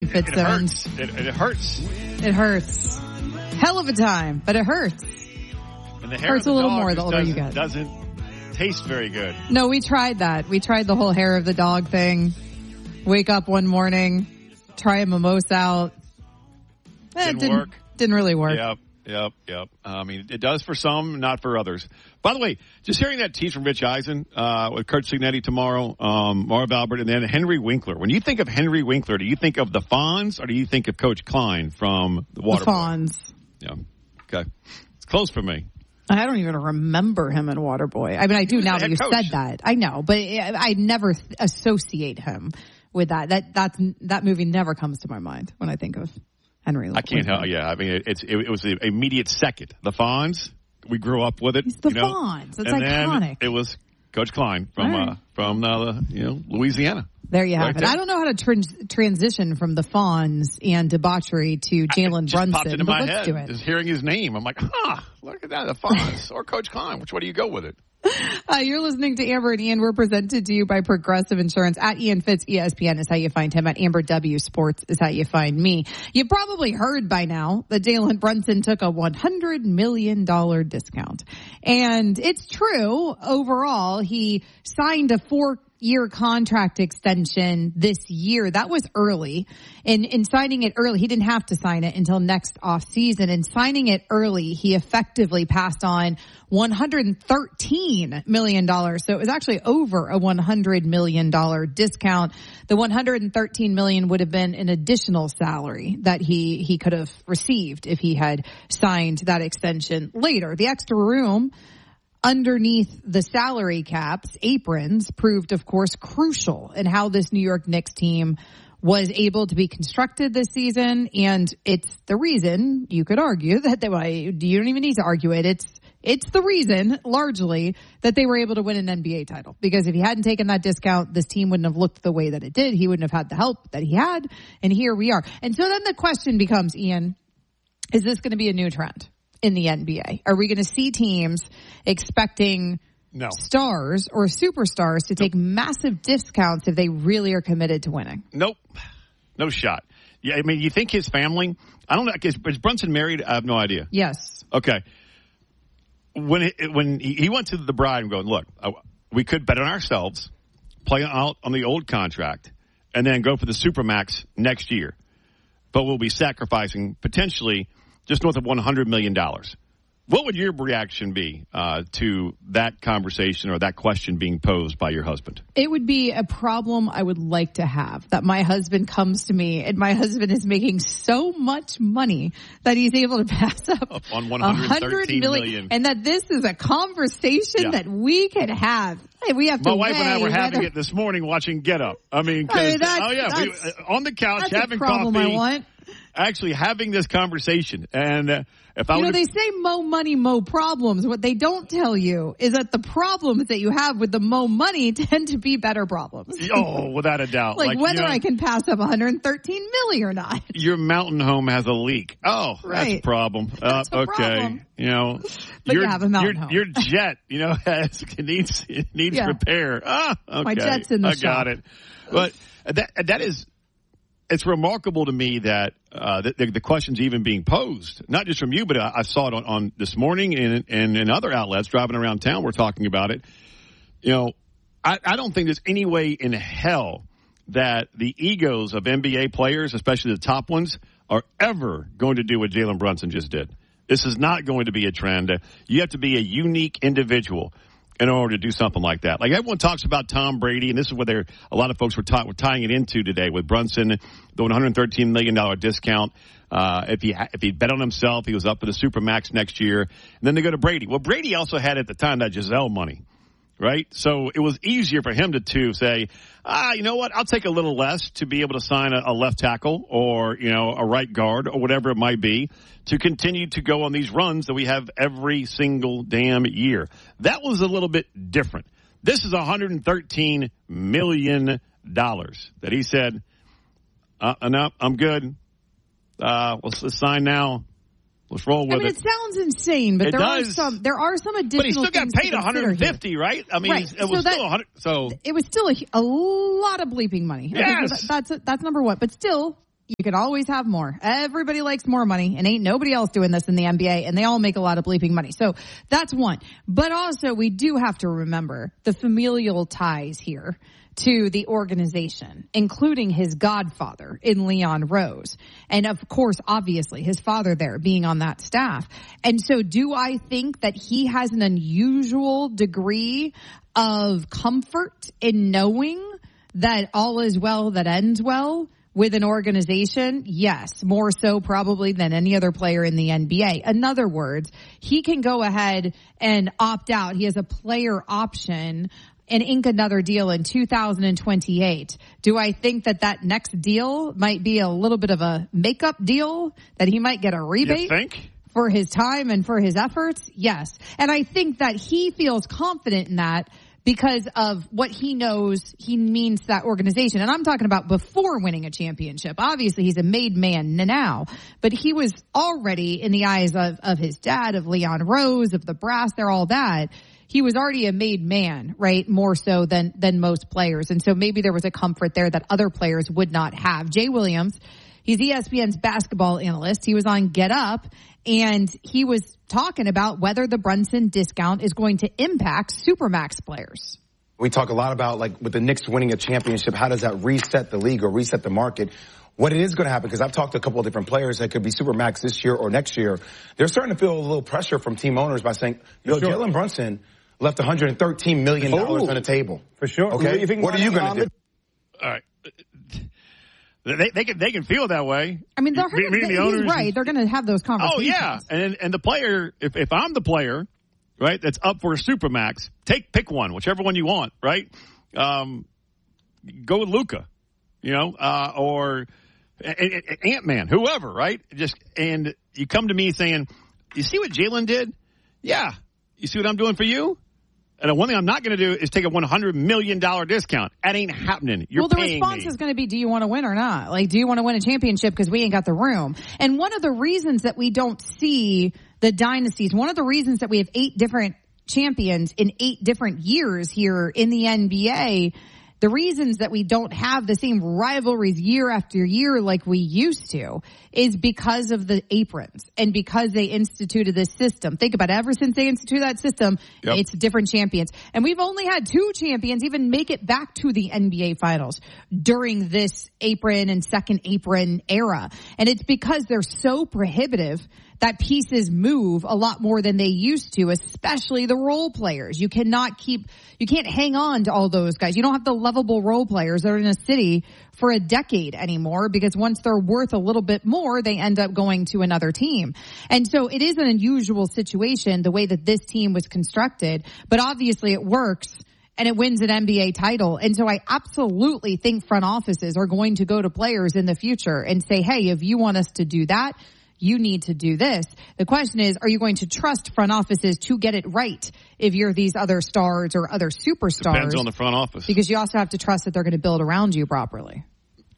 Fitzsimmons. It hurts. It hurts. Hell of a time, but it hurts. And the hair hurts of the a little dog more the older you get. Doesn't taste very good. No, we tried that. We tried the whole hair of the dog thing. Wake up one morning, try a mimosa out. Didn't work. Didn't really work. Yep. I mean, it does for some, not for others. By the way, just hearing that tease from Rich Eisen with Kurt Signetti tomorrow, Marv Albert, and then Henry Winkler. When you think of Henry Winkler, do you think of the Fonz or do you think of Coach Klein from the Waterboy? The Fonz. Yeah. Okay. It's close for me. I don't even remember him in Waterboy. I mean, I do now that you said that. I know, but I never associate him with that. That movie never comes to my mind when I think of Henry. I can't help. Yeah, I mean, it was the immediate second. The Fonz, we grew up with it. It's the Fonz. It's and iconic. Then it was Coach Klein from Louisiana. There you have it. I don't know how to transition from the Fonz and debauchery to Jalen Brunson. Popped into my head. Do it. Just hearing his name, I'm like, look at that, the Fonz or Coach Klein. Which way do you go with it? You're listening to Amber and Ian. We're presented to you by Progressive Insurance. At Ian Fitz, ESPN is how you find him. At Amber W Sports is how you find me. You probably heard by now that Jalen Brunson took a $100 million discount. And it's true. Overall, he signed a 4-year contract extension this year. That was early. In signing it early, he didn't have to sign it until next off season. In signing it early, he effectively passed on $113 million. So it was actually over a $100 million discount. The $113 million would have been an additional salary that he could have received if he had signed that extension later. The extra room underneath the salary caps, aprons, proved, of course, crucial in how this New York Knicks team was able to be constructed this season. And it's the reason, you could argue, that you don't even need to argue it. It's the reason, largely, that they were able to win an NBA title. Because if he hadn't taken that discount, this team wouldn't have looked the way that it did. He wouldn't have had the help that he had. And here we are. And so then the question becomes, Ian, is this going to be a new trend in the NBA? Are we going to see teams expecting stars or superstars to take massive discounts if they really are committed to winning? Nope. No shot. Yeah, I mean, you think his family, I don't know, is Brunson married? I have no idea. Yes. Okay. When he went to the bride and going, look, we could bet on ourselves, play out on the old contract, and then go for the Supermax next year. But we'll be sacrificing potentially just north of $100 million. What would your reaction be to that conversation or that question being posed by your husband? It would be a problem I would like to have, that my husband comes to me and my husband is making so much money that he's able to pass up on $113 million. And that this is a conversation that we can have. We have to My wife and I were having it this morning watching Get Up. I mean, on the couch having problem coffee. I want. Actually having this conversation. And if I they say mo money, mo problems. What they don't tell you is that the problems that you have with the mo money tend to be better problems. Oh, without a doubt. like whether I can pass up $113 million or not. Your mountain home has a leak. Oh, that's a problem. That's a problem. But you have a mountain home. Your jet, needs repair. Okay. My jet's in the shop. I got it. But that is. It's remarkable to me that the question's even being posed, not just from you, but I saw it on this morning and in other outlets driving around town. We're talking about it. I don't think there's any way in hell that the egos of NBA players, especially the top ones, are ever going to do what Jalen Brunson just did. This is not going to be a trend. You have to be a unique individual in order to do something like that. Like everyone talks about Tom Brady, and this is what a lot of folks were tying it into today with Brunson, the $113 million discount. If he bet on himself, he was up for the Supermax next year. And then they go to Brady. Well, Brady also had at the time that Giselle money, right? So it was easier for him to say, you know what, I'll take a little less to be able to sign a left tackle or, a right guard or whatever it might be to continue to go on these runs that we have every single damn year. That was a little bit different. This is $113 million that he said, no, I'm good. Let's sign now. Let's roll with it. It sounds insane, but there are some additional. But he still got paid $150, right? I mean, right. It was still $100. So it was still a lot of bleeping money. Yes, that's number one. But still, You can always have more. Everybody likes more money, and ain't nobody else doing this in the NBA, and they all make a lot of bleeping money. So that's one. But also, we do have to remember the familial ties here to the organization, including his godfather in Leon Rose. And of course, obviously, his father there being on that staff. And so do I think that he has an unusual degree of comfort in knowing that all is well that ends well with an organization? Yes, more so probably than any other player in the NBA. In other words, he can go ahead and opt out. He has a player option and ink another deal in 2028. Do I think that next deal might be a little bit of a makeup deal, that he might get a rebate? You think? For his time and for his efforts? Yes. And I think that he feels confident in that because of what he knows he means to that organization. And I'm talking about before winning a championship. Obviously, he's a made man now, but he was already in the eyes of his dad, of Leon Rose, of the brass there, all that. He was already a made man, right? More so than most players. And so maybe there was a comfort there that other players would not have. Jay Williams, he's ESPN's basketball analyst. He was on Get Up, and he was talking about whether the Brunson discount is going to impact Supermax players. We talk a lot about, like, with the Knicks winning a championship, how does that reset the league or reset the market? What it is going to happen, because I've talked to a couple of different players that could be Supermax this year or next year. They're starting to feel a little pressure from team owners by saying, yo, sure, Jalen Brunson left $113 million on the table. For sure. Okay. What are you going to do? All right. They can feel that way. I mean, they're he's right. They're going to have those conversations. Oh yeah, and the player, if I'm the player, right, that's up for a Supermax, pick one, whichever one you want, right? Go with Luka, or Ant-Man, whoever, right? And you come to me saying, you see what Jalen did? Yeah. You see what I'm doing for you? And one thing I'm not going to do is take a $100 million discount. That ain't happening. You're the response is going to be, do you want to win or not? Like, do you want to win a championship because we ain't got the room? And one of the reasons that we don't see the dynasties, one of the reasons that we have 8 different champions in 8 different years here in the NBA, the reasons that we don't have the same rivalries year after year like we used to is because of the aprons and because they instituted this system. Think about it. Ever since they instituted that system, It's different champions. And we've only had 2 champions even make it back to the NBA finals during this apron and second apron era. And it's because they're so prohibitive that pieces move a lot more than they used to, especially the role players. You can't hang on to all those guys. You don't have the lovable role players that are in a city for a decade anymore, because once they're worth a little bit more, they end up going to another team. And so it is an unusual situation, the way that this team was constructed, but obviously it works. And it wins an NBA title. And so I absolutely think front offices are going to go to players in the future and say, hey, if you want us to do that, you need to do this. The question is, are you going to trust front offices to get it right if you're these other stars or other superstars? Depends on the front office. Because you also have to trust that they're going to build around you properly.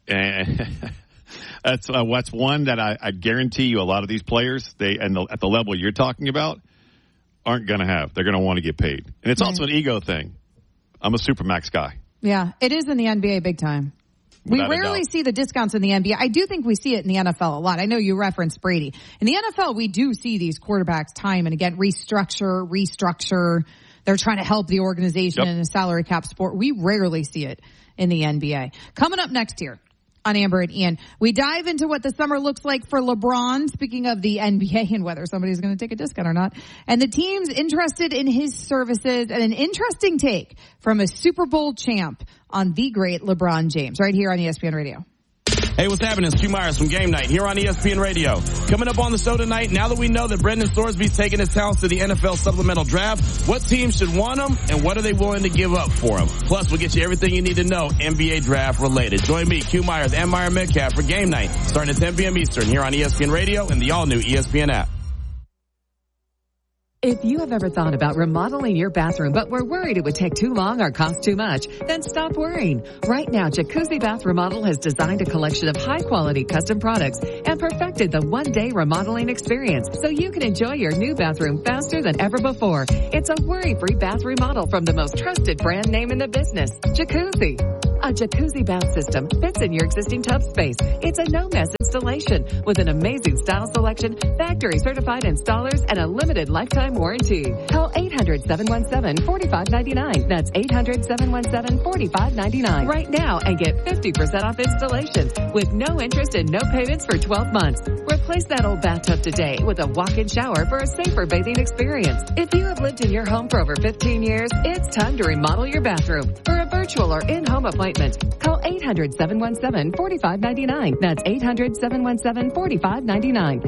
That's one that I guarantee you a lot of these players, at the level you're talking about, aren't going to have. They're going to want to get paid. And it's also an ego thing. I'm a Supermax guy. Yeah, it is in the NBA big time. We rarely see the discounts in the NBA. I do think we see it in the NFL a lot. I know you referenced Brady. In the NFL, we do see these quarterbacks time and again restructure. They're trying to help the organization in a salary cap sport. We rarely see it in the NBA. Coming up next year on Amber and Ian, we dive into what the summer looks like for LeBron, speaking of the NBA, and whether somebody's going to take a discount or not, and the teams interested in his services, and an interesting take from a Super Bowl champ on the great LeBron James, right here on ESPN Radio. Hey, what's happening? It's Q Myers from Game Night here on ESPN Radio. Coming up on the show tonight, now that we know that Brendan Thorsby's taking his talents to the NFL Supplemental Draft, what teams should want him and what are they willing to give up for him? Plus, we'll get you everything you need to know NBA Draft related. Join me, Q Myers, and Meyer Metcalf for Game Night, starting at 10 p.m. Eastern here on ESPN Radio and the all-new ESPN app. If you have ever thought about remodeling your bathroom but were worried it would take too long or cost too much, then stop worrying. Right now, Jacuzzi Bath Remodel has designed a collection of high-quality custom products and perfected the one-day remodeling experience so you can enjoy your new bathroom faster than ever before. It's a worry-free bath remodel from the most trusted brand name in the business, Jacuzzi. A jacuzzi bath system fits in your existing tub space. It's a no-mess installation with an amazing style selection, factory certified installers, and a limited lifetime warranty. Call 800-717-4599. That's 800-717-4599 right now and get 50% off installations with no interest and no payments for 12 months. Replace that old bathtub today with a walk-in shower for a safer bathing experience. If you have lived in your home for over 15 years, it's time to remodel your bathroom. For a virtual or in-home appointment, call 800-717-4599. That's 800-717-4599.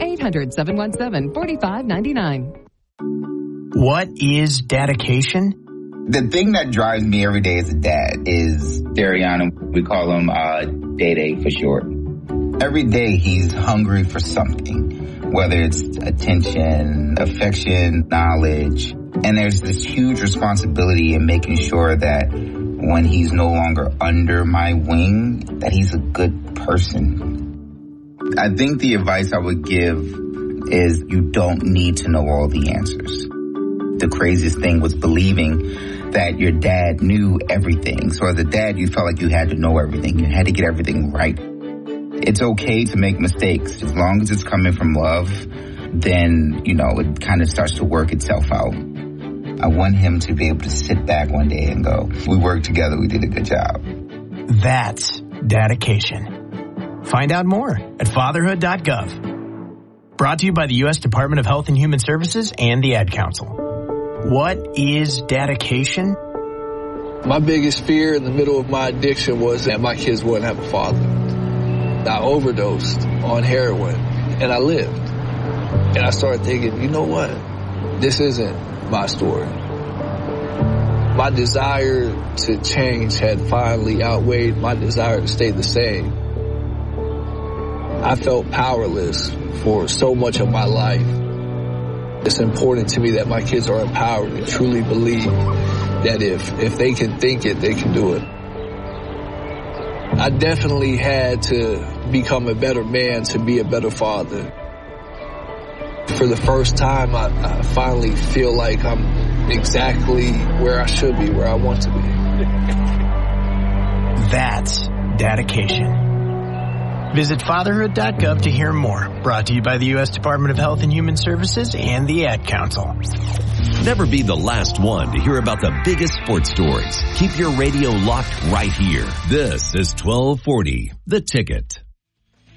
800-717-4599. What is dedication? The thing that drives me every day as a dad is Dariana. We call him Day-Day for short. Every day he's hungry for something, whether it's attention, affection, knowledge. And there's this huge responsibility in making sure that when he's no longer under my wing, that he's a good person. I think the advice I would give is you don't need to know all the answers. The craziest thing was believing that your dad knew everything. So as a dad, you felt like you had to know everything. You had to get everything right. It's okay to make mistakes. As long as it's coming from love, then, it kind of starts to work itself out. I want him to be able to sit back one day and go, we worked together, we did a good job. That's dedication. Find out more at fatherhood.gov. Brought to you by the U.S. Department of Health and Human Services and the Ad Council. What is dedication? My biggest fear in the middle of my addiction was that my kids wouldn't have a father. I overdosed on heroin, and I lived. And I started thinking, you know what? This isn't my story. My desire to change had finally outweighed my desire to stay the same. I felt powerless for so much of my life. It's important to me that my kids are empowered and truly believe that if they can think it, they can do it. I definitely had to become a better man to be a better father. For the first time, I finally feel like I'm exactly where I should be, where I want to be. That's dedication. Visit fatherhood.gov to hear more. Brought to you by the U.S. Department of Health and Human Services and the Ad Council. Never be the last one to hear about the biggest sports stories. Keep your radio locked right here. This is 1240, The Ticket.